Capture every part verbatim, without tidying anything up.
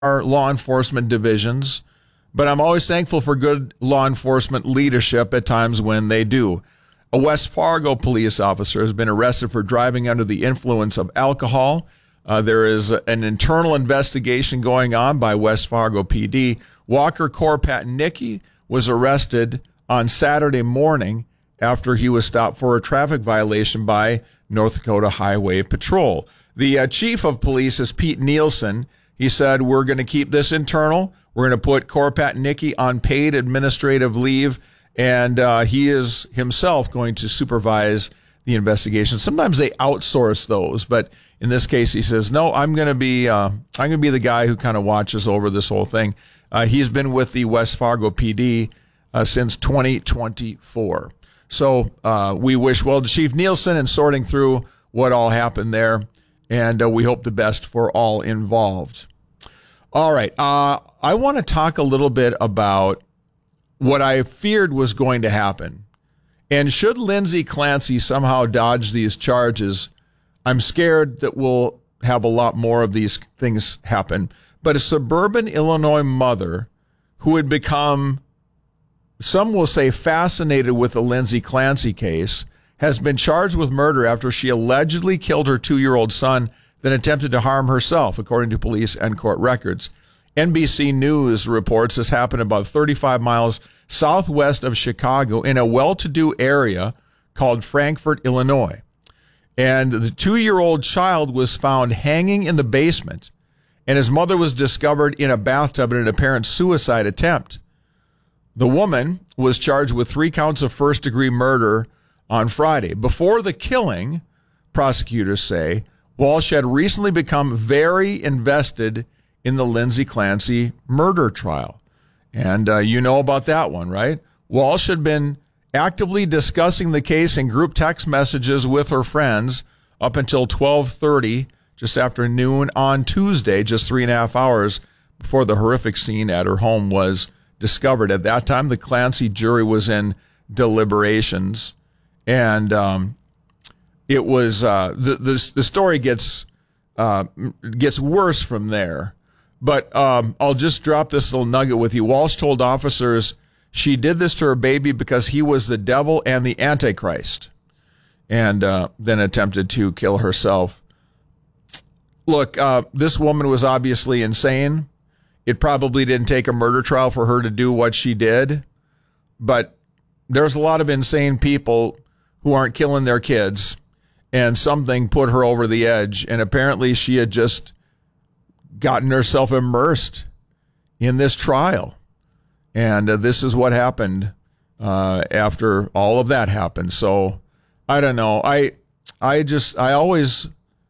our law enforcement divisions, but I'm always thankful for good law enforcement leadership at times when they do. A West Fargo police officer has been arrested for driving under the influence of alcohol. Uh, there is an internal investigation going on by West Fargo P D. Walker Korpatnicki was arrested on Saturday morning after he was stopped for a traffic violation by North Dakota Highway Patrol. The uh, chief of police is Pete Nielsen. He said, we're going to keep this internal. We're going to put Korpatnicki on paid administrative leave, and uh, he is himself going to supervise the investigation. Sometimes they outsource those, but in this case, he says, no, I'm going to be uh, I'm going to be the guy who kind of watches over this whole thing. Uh, he's been with the West Fargo P D uh, since twenty twenty-four. So uh, we wish well to Chief Nielsen in sorting through what all happened there, and uh, we hope the best for all involved. All right, uh, I want to talk a little bit about what I feared was going to happen. And should Lindsay Clancy somehow dodge these charges, I'm scared that we'll have a lot more of these things happen. But a suburban Illinois mother who had become, some will say, fascinated with the Lindsay Clancy case, has been charged with murder after she allegedly killed her two-year-old son, then attempted to harm herself, according to police and court records. N B C News reports this happened about thirty-five miles southwest of Chicago in a well-to-do area called Frankfort, Illinois. And the two-year-old child was found hanging in the basement, and his mother was discovered in a bathtub in an apparent suicide attempt. The woman was charged with three counts of first-degree murder on Friday. Before the killing, prosecutors say, Walsh had recently become very invested in the Lindsay Clancy murder trial. And uh, you know about that one, right? Walsh had been actively discussing the case in group text messages with her friends up until twelve thirty, just after noon on Tuesday, just three and a half hours before the horrific scene at her home was discovered. At that time, the Clancy jury was in deliberations, and um, it was uh, the, the the story gets uh, gets worse from there. But um, I'll just drop this little nugget with you. Walsh told officers she did this to her baby because he was the devil and the Antichrist, and uh, then attempted to kill herself. Look, uh, this woman was obviously insane. It probably didn't take a murder trial for her to do what she did, but there's a lot of insane people who aren't killing their kids, and something put her over the edge, and apparently she had just gotten herself immersed in this trial. And uh, this is what happened uh, after all of that happened. So I don't know. I I just, I always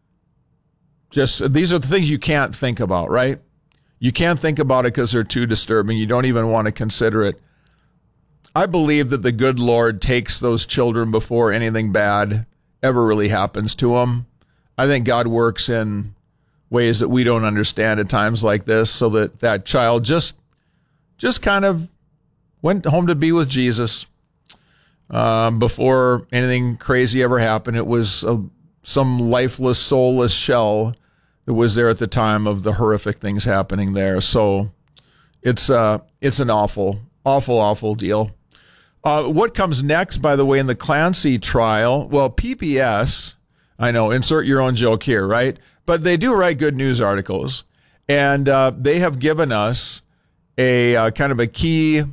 just, these are the things you can't think about, right? You can't think about it because they're too disturbing. You don't even want to consider it. I believe that the good Lord takes those children before anything bad ever really happens to them. I think God works in ways that we don't understand at times like this, so that that child just just kind of went home to be with Jesus um, before anything crazy ever happened. It was a, some lifeless, soulless shell that was there at the time of the horrific things happening there. So it's uh, it's an awful, awful, awful deal. Uh, what comes next, by the way, in the Clancy trial? Well, P B S, I know, insert your own joke here, right? But they do write good news articles, and uh, they have given us a uh, kind of a key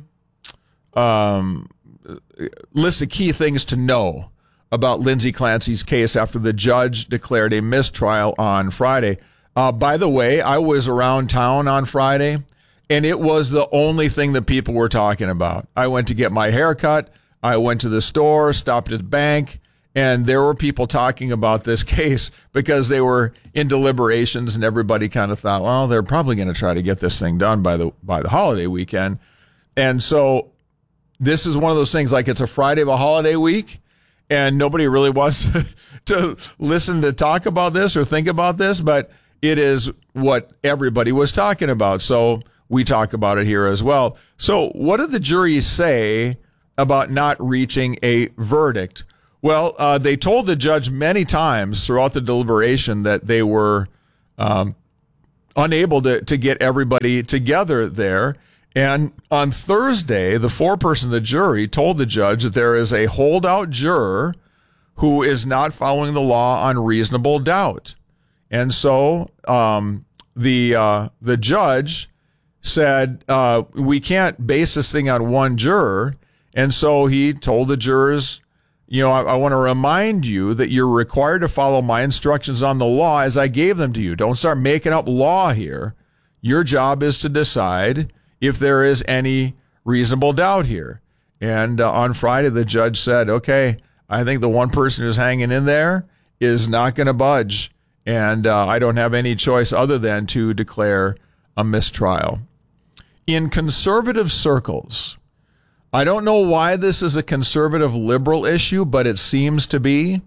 um, list of key things to know about Lindsay Clancy's case after the judge declared a mistrial on Friday. Uh, by the way, I was around town on Friday, and it was the only thing that people were talking about. I went to get my hair cut. I went to the store, stopped at the bank, and there were people talking about this case because they were in deliberations, and everybody kind of thought, well, they're probably going to try to get this thing done by the by the holiday weekend. And so this is one of those things, like it's a Friday of a holiday week, and nobody really wants to, to listen to talk about this or think about this, but it is what everybody was talking about. So we talk about it here as well. So what did the jury say about not reaching a verdict? Well, uh, they told the judge many times throughout the deliberation that they were um, unable to, to get everybody together there. And on Thursday, the foreperson of the jury told the judge that there is a holdout juror who is not following the law on reasonable doubt. And so um, the uh, the judge said, uh, we can't base this thing on one juror. And so he told the jurors, you know, I, I want to remind you that you're required to follow my instructions on the law as I gave them to you. Don't start making up law here. Your job is to decide if there is any reasonable doubt here. And uh, on Friday, the judge said, okay, I think the one person who's hanging in there is not going to budge. And uh, I don't have any choice other than to declare a mistrial. In conservative circles, I don't know why this is a conservative liberal issue, but it seems to be.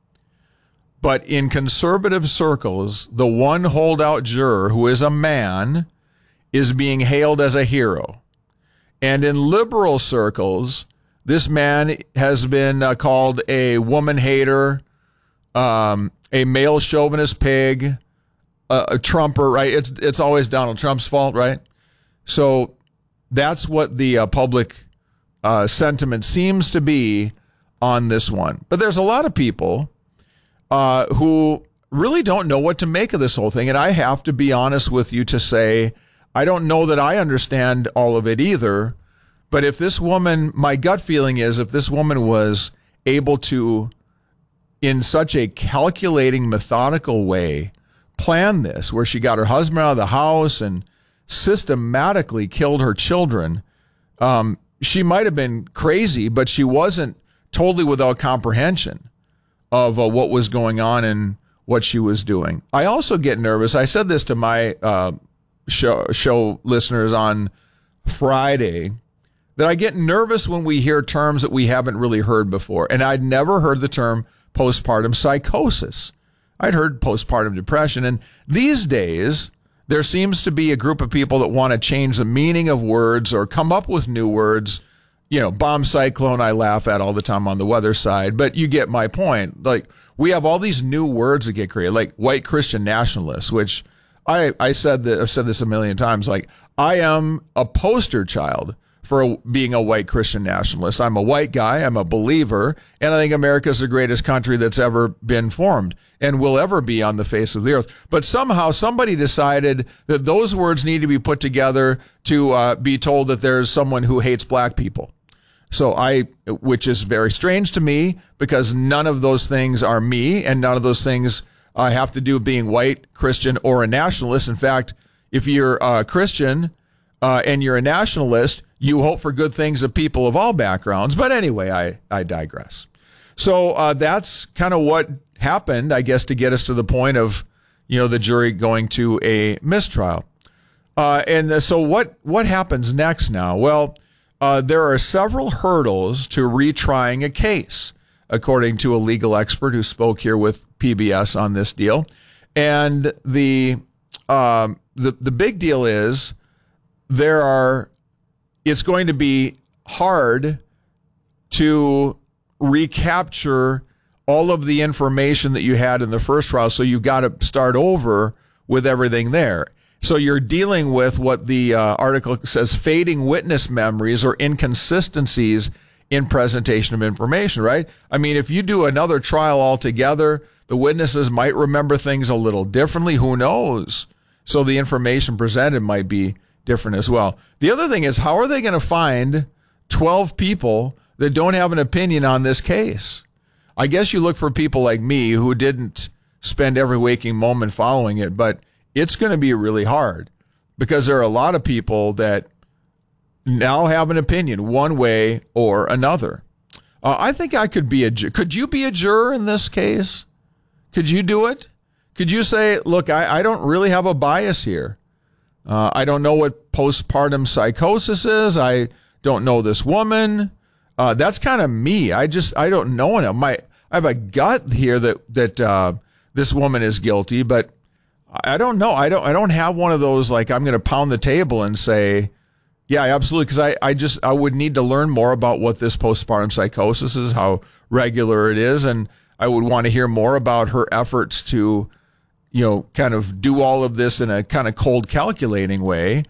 But in conservative circles, the one holdout juror who is a man is being hailed as a hero. And in liberal circles, this man has been uh, called a woman hater, um, a male chauvinist pig, a, a Trumper, right? It's it's always Donald Trump's fault, right? So that's what the uh, public uh, sentiment seems to be on this one. But there's a lot of people uh, who really don't know what to make of this whole thing. And I have to be honest with you to say, I don't know that I understand all of it either. But if this woman, my gut feeling is if this woman was able to, in such a calculating, methodical way, plan this, where she got her husband out of the house and systematically killed her children, um, she might have been crazy, but she wasn't totally without comprehension of uh, what was going on and what she was doing. I also get nervous. I said this to my uh, show, show listeners on Friday, that I get nervous when we hear terms that we haven't really heard before. And I'd never heard the term postpartum psychosis. I'd heard postpartum depression. And these days, there seems to be a group of people that want to change the meaning of words or come up with new words. You know, bomb cyclone, I laugh at all the time on the weather side, but you get my point. Like, we have all these new words that get created, like white Christian nationalists, which I, I said that I've said this a million times. Like, I am a poster child for a, being a white Christian nationalist. I'm a white guy. I'm a believer. And I think America's the greatest country that's ever been formed and will ever be on the face of the earth. But somehow somebody decided that those words need to be put together to uh, be told that there's someone who hates black people. So I, which is very strange to me because none of those things are me and none of those things uh, have to do with being white, Christian, or a nationalist. In fact, if you're a Christian uh, and you're a nationalist, you hope for good things of people of all backgrounds. But anyway, I, I digress. So uh, that's kind of what happened, I guess, to get us to the point of, you know, the jury going to a mistrial. Uh, and so what, what happens next now? Well, uh, there are several hurdles to retrying a case, according to a legal expert who spoke here with P B S on this deal. And the um, the the big deal is there are it's going to be hard to recapture all of the information that you had in the first trial. So you've got to start over with everything there. So you're dealing with what the uh, article says, fading witness memories or inconsistencies in presentation of information, right? I mean, if you do another trial altogether, the witnesses might remember things a little differently. Who knows? So the information presented might be different as well. The other thing is, how are they going to find twelve people that don't have an opinion on this case? I guess you look for people like me who didn't spend every waking moment following it, but it's going to be really hard because there are a lot of people that now have an opinion one way or another. Uh, I think I could be a juror. Could you be a juror in this case? Could you do it? Could you say, look, I, I don't really have a bias here. Uh, I don't know what postpartum psychosis is. I don't know this woman. Uh, that's kind of me. I just, I don't know enough. My, I have a gut here that, that, uh, this woman is guilty, but I don't know. I don't, I don't have one of those, like, I'm going to pound the table and say, yeah, absolutely. Cause I, I just, I would need to learn more about what this postpartum psychosis is, how regular it is. And I would want to hear more about her efforts to you know, kind of do all of this in a kind of cold calculating way.